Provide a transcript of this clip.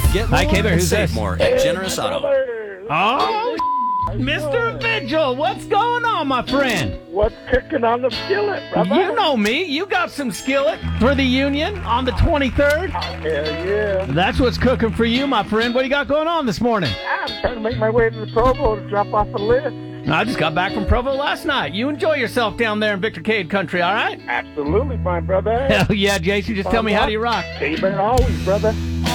Get more Hi, K-Bear, and who's save this? more at Generous Auto. Oh, Mr. Vigil, what's going on, my friend? What's cooking on the skillet, brother? You know me. You got some skillet for the Union on the 23rd. Hell yeah. That's what's cooking for you, my friend. What do you got going on this morning? I'm trying to make my way to the Provo to drop off a list. I just got back from Provo last night. You enjoy yourself down there in Victor Cade country, all right? Absolutely, my brother. Hell yeah, Jason. Just tell me, how do you rock? K-Bear always, brother.